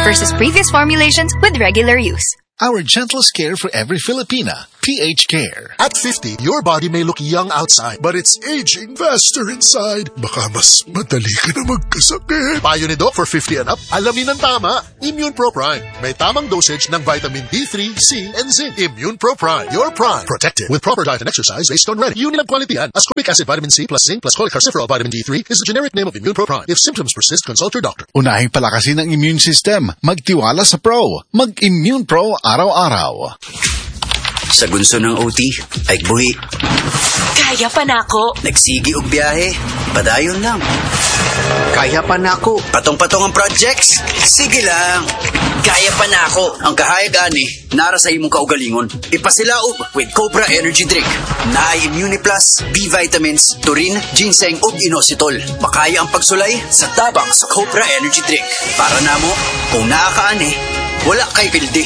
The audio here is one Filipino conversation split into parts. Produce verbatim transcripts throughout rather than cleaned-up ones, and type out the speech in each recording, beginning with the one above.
versus previous formulations with regular use. Our gentlest care for every Filipina. P H Care. At fifty, your body may look young outside, but it's aging faster inside. Baka mas madali ka na magkasakit. Payo ni Doc for fifty and up, alamin ng tama. Immune Pro Prime. May tamang dosage ng vitamin D three, C, and zinc. Immune Pro Prime. Your prime. Protected with proper diet and exercise based on ready. Yun nilang quality yan. Ascorbic acid, vitamin C plus zinc plus cholecalciferol vitamin D three is the generic name of Immune Pro Prime. If symptoms persist, consult your doctor. Unahin palakasin ang immune system. Magtiwala sa Pro. Mag-Immune Pro araw-araw. Sa gunso ng O T, ay buhi. Kaya pa na ako. Nagsigi og biyahe, padayon lang. Kaya pa na ako. Patong-patong ang projects, sige lang. Kaya pa na ako. Ang kahayag ani, nara sa imong kaugalingon. Ipasilaog with Cobra Energy Drink. Naay Immuniplus, B-vitamins, taurine, ginseng ug inositol. Makaya ang pagsulay sa tabang sa Cobra Energy Drink. Para namo, kung naa ka ani, wala kay pildi.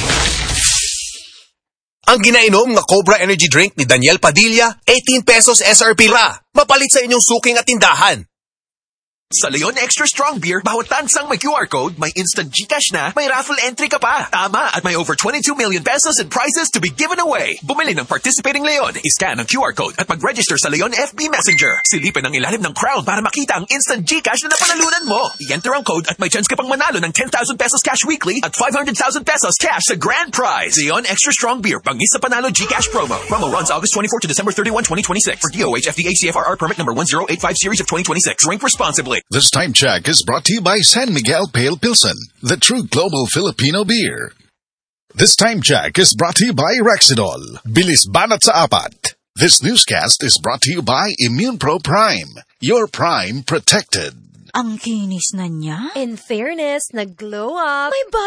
Ang ginainom nga Cobra Energy Drink ni Daniel Padilla, eighteen pesos S R P ra. Mapalit sa inyong suking at tindahan. Sa Leon Extra Strong Beer, bawat tansang may Q R code, may instant GCash na, may raffle entry ka pa. Tama, at may over twenty-two million pesos in prizes to be given away. Bumili ng participating Leon, iscan ang Q R code at mag-register sa Leon F B Messenger. Silipin ang ilalim ng crown para makita ang instant GCash na napanalunan mo. I-enter ang code at may chance ka pang manalo ng ten thousand pesos cash weekly at five hundred thousand pesos cash sa grand prize. Leon Extra Strong Beer, bangis sa panalo GCash promo. Promo runs August twenty-fourth to December thirty-first, twenty twenty-six. For D O H F D A C F R R permit number one zero eight five series of twenty twenty-six. Drink responsibly. This time check is brought to you by San Miguel Pale Pilsen, the true global Filipino beer. This time check is brought to you by Rexidol, bilis banat sa apat. This newscast is brought to you by Immune Pro Prime, your prime protected. Ang kinis na niya. In fairness, nag-glow up. May